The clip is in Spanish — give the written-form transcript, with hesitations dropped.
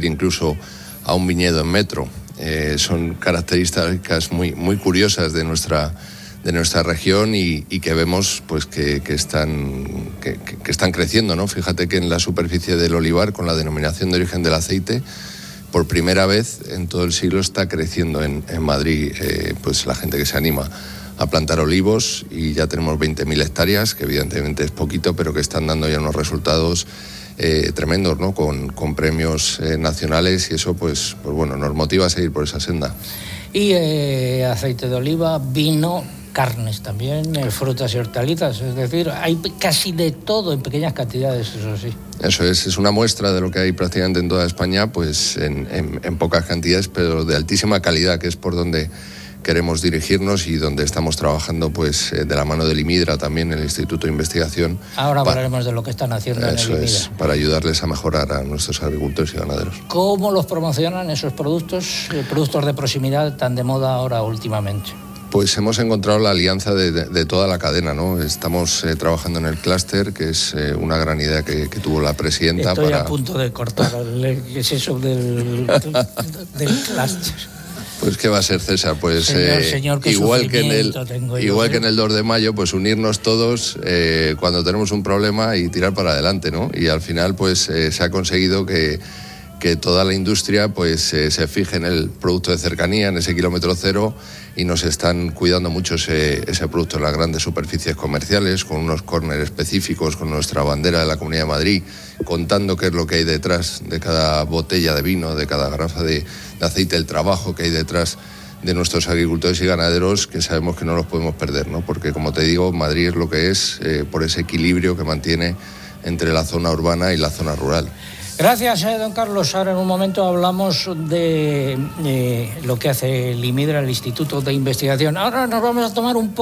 incluso a un viñedo en metro. Son características muy curiosas de nuestra región y que vemos pues que están creciendo, ¿no? Fíjate que en la superficie del olivar, con la denominación de origen del aceite, por primera vez en todo el siglo está creciendo en Madrid, pues la gente que se anima a plantar olivos, y ya tenemos 20.000 hectáreas, que evidentemente es poquito, pero que están dando ya unos resultados tremendos, ¿no? Con premios nacionales, y eso pues bueno, nos motiva a seguir por esa senda. Y aceite de oliva, vino, carnes también, frutas y hortalizas, es decir, hay casi de todo en pequeñas cantidades, eso sí. Eso es una muestra de lo que hay prácticamente en toda España, pues en pocas cantidades, pero de altísima calidad, que es por donde queremos dirigirnos y donde estamos trabajando pues de la mano del IMIDRA, también el Instituto de Investigación. Ahora hablaremos de lo que están haciendo en el IMIDRA. Eso es, para ayudarles a mejorar a nuestros agricultores y ganaderos. ¿Cómo los promocionan esos productos de proximidad tan de moda ahora últimamente? Pues hemos encontrado la alianza de toda la cadena, ¿no? Estamos trabajando en el clúster, que es una gran idea que tuvo la presidenta. Estoy a punto de cortar ¿qué es eso del clúster? Pues ¿qué va a ser, César? Pues señor, igual que en el 2 de mayo, pues unirnos todos cuando tenemos un problema y tirar para adelante, ¿no? Y al final pues se ha conseguido que toda la industria pues se fije en el producto de cercanía, en ese kilómetro cero, y nos están cuidando mucho ese producto en las grandes superficies comerciales, con unos corners específicos, con nuestra bandera de la Comunidad de Madrid, contando qué es lo que hay detrás de cada botella de vino, de cada garrafa de aceite, el trabajo que hay detrás de nuestros agricultores y ganaderos, que sabemos que no los podemos perder, ¿no? Porque, como te digo, Madrid es lo que es por ese equilibrio que mantiene entre la zona urbana y la zona rural. Gracias, don Carlos. Ahora en un momento hablamos de lo que hace el IMIDRA, el Instituto de Investigación. Ahora nos vamos a tomar un poco